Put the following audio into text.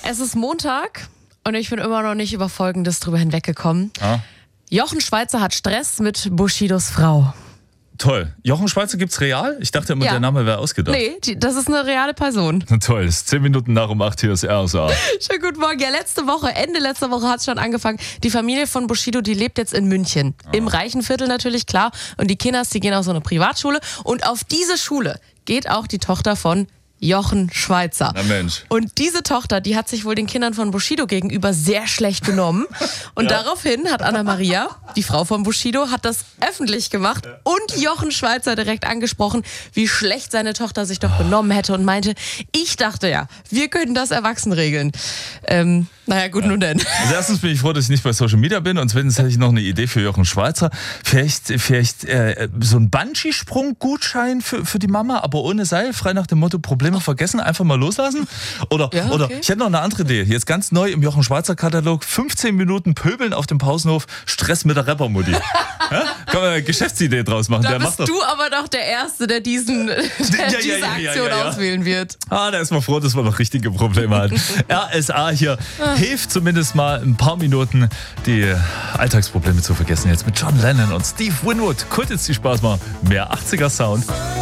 Es ist Montag und ich bin immer noch nicht über Folgendes drüber hinweggekommen. Jochen Schweizer hat Stress mit Bushidos Frau. Toll. Jochen Schweizer gibt's real? Ich dachte immer, der Name wäre ausgedacht. Nee, das ist eine reale Person. Toll, es ist 10 Minuten nach um 8 hier ist RSA. Schönen guten Morgen. Ja, Ende letzter Woche hat es schon angefangen. Die Familie von Bushido, die lebt jetzt in München. Im reichen Viertel natürlich, klar. Und die Kinders, die gehen auf so eine Privatschule. Und auf diese Schule geht auch die Tochter von Jochen Schweizer. Na Mensch. Und diese Tochter, die hat sich wohl den Kindern von Bushido gegenüber sehr schlecht benommen. Und daraufhin hat Anna-Maria, die Frau von Bushido, hat das öffentlich gemacht und Jochen Schweizer direkt angesprochen, wie schlecht seine Tochter sich doch benommen hätte und meinte, ich dachte ja, wir könnten das erwachsen regeln. Naja, gut, nun denn. Also erstens bin ich froh, dass ich nicht bei Social Media bin und zweitens hätte ich noch eine Idee für Jochen Schweizer. Vielleicht so ein Bungee-Sprung-Gutschein für die Mama, aber ohne Seil, frei nach dem Motto Probleme vergessen, einfach mal loslassen. Oder ich hätte noch eine andere Idee. Jetzt ganz neu im Jochen Schweizer Katalog, 15 Minuten Pöbeln auf dem Pausenhof, Stress mit der Rappermutti. Ja? Kann man eine Geschäftsidee draus machen. Da bist du aber doch der Erste, der diese Aktion auswählen wird. Da ist man froh, dass man noch richtige Probleme hat. RSA hier hilft zumindest mal ein paar Minuten, die Alltagsprobleme zu vergessen. Jetzt mit John Lennon und Steve Winwood. Kurz jetzt die Spaß mal. Mehr 80er Sound.